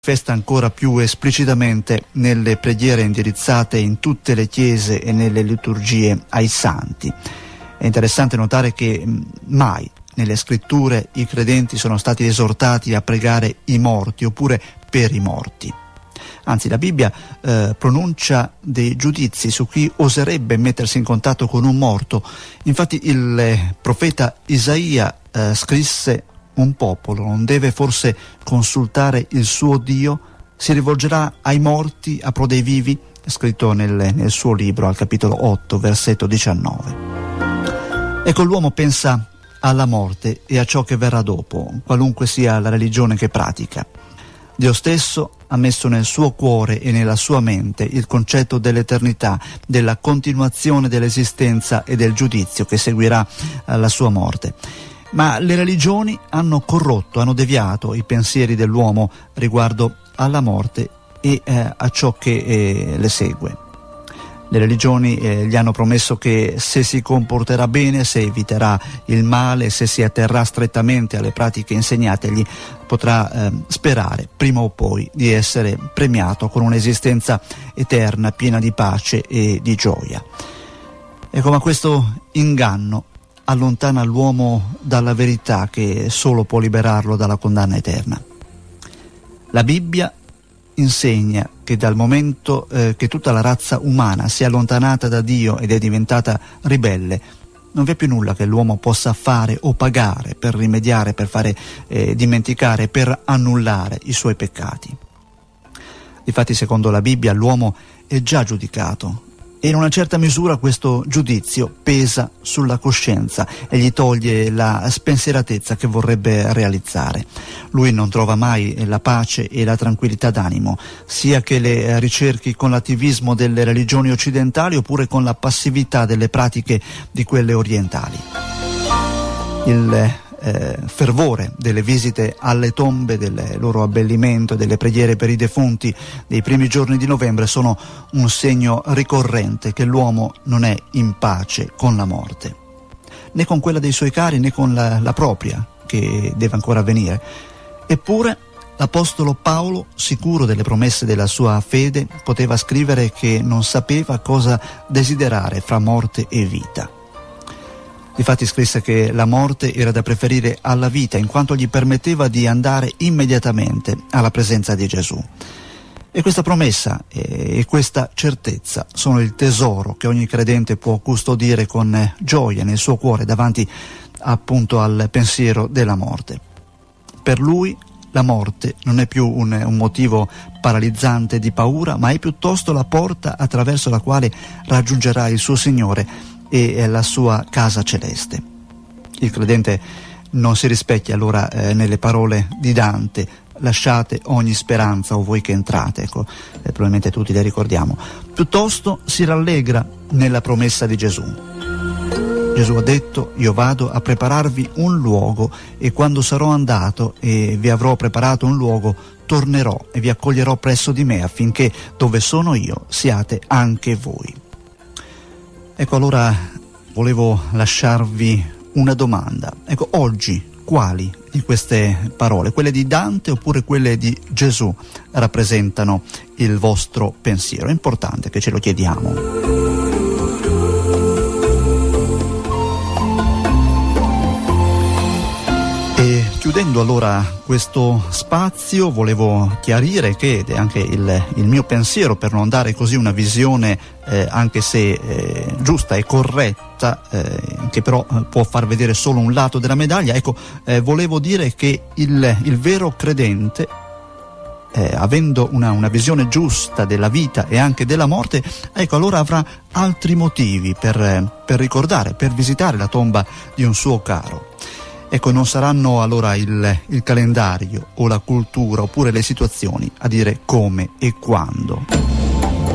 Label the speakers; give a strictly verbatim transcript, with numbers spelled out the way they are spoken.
Speaker 1: manifesta ancora più esplicitamente nelle preghiere indirizzate in tutte le chiese e nelle liturgie ai santi. È interessante notare che mai nelle scritture i credenti sono stati esortati a pregare i morti oppure per i morti. Anzi, la Bibbia eh, pronuncia dei giudizi su chi oserebbe mettersi in contatto con un morto. Infatti il eh, profeta Isaia eh, scrisse: un popolo non deve forse consultare il suo Dio? Si rivolgerà ai morti a pro dei vivi? È scritto nel, nel suo libro al capitolo otto, versetto diciannove. Ecco, l'uomo pensa alla morte e a ciò che verrà dopo, qualunque sia la religione che pratica. Dio stesso ha messo nel suo cuore e nella sua mente il concetto dell'eternità, della continuazione dell'esistenza e del giudizio che seguirà alla sua morte. Ma le religioni hanno corrotto, hanno deviato i pensieri dell'uomo riguardo alla morte e eh, a ciò che eh, le segue. Le religioni eh, gli hanno promesso che se si comporterà bene, se eviterà il male, se si atterrà strettamente alle pratiche insegnategli, potrà eh, sperare prima o poi di essere premiato con un'esistenza eterna, piena di pace e di gioia. Ecco, ma questo inganno allontana l'uomo dalla verità che solo può liberarlo dalla condanna eterna. La Bibbia insegna che dal momento eh, che tutta la razza umana si è allontanata da Dio ed è diventata ribelle, non vi è più nulla che l'uomo possa fare o pagare per rimediare, per fare eh, dimenticare, per annullare i suoi peccati. Difatti, secondo la Bibbia, l'uomo è già giudicato e in una certa misura questo giudizio pesa sulla coscienza e gli toglie la spensieratezza che vorrebbe realizzare. Lui non trova mai la pace e la tranquillità d'animo, sia che le ricerchi con l'attivismo delle religioni occidentali oppure con la passività delle pratiche di quelle orientali. Il Eh, fervore delle visite alle tombe, del loro abbellimento, delle preghiere per i defunti dei primi giorni di novembre sono un segno ricorrente che l'uomo non è in pace con la morte, né con quella dei suoi cari né con la, la propria, che deve ancora avvenire. Eppure l'Apostolo Paolo, sicuro delle promesse della sua fede, poteva scrivere che non sapeva cosa desiderare fra morte e vita. Difatti scrisse che la morte era da preferire alla vita, in quanto gli permetteva di andare immediatamente alla presenza di Gesù. E questa promessa e questa certezza sono il tesoro che ogni credente può custodire con gioia nel suo cuore davanti appunto al pensiero della morte. Per lui la morte non è più un, un motivo paralizzante di paura, ma è piuttosto la porta attraverso la quale raggiungerà il suo Signore e la sua casa celeste. Il credente non si rispecchia allora eh, nelle parole di Dante: lasciate ogni speranza o voi che entrate, ecco, eh, probabilmente tutti le ricordiamo. Piuttosto si rallegra nella promessa di Gesù. Gesù ha detto: io vado a prepararvi un luogo e quando sarò andato e vi avrò preparato un luogo, tornerò e vi accoglierò presso di me, affinché dove sono io siate anche voi. Ecco, allora volevo lasciarvi una domanda. Ecco, oggi quali di queste parole, quelle di Dante oppure quelle di Gesù, rappresentano il vostro pensiero? È importante che ce lo chiediamo. E chiudendo allora questo spazio, volevo chiarire che, ed è anche il, il mio pensiero, per non dare così una visione eh, anche se eh, giusta e corretta, eh, che però eh, può far vedere solo un lato della medaglia, ecco, eh, volevo dire che il, il vero credente, eh, avendo una, una visione giusta della vita e anche della morte, ecco, allora avrà altri motivi per, eh, per ricordare, per visitare la tomba di un suo caro. Ecco, non saranno allora il, il calendario o la cultura oppure le situazioni a dire come e quando.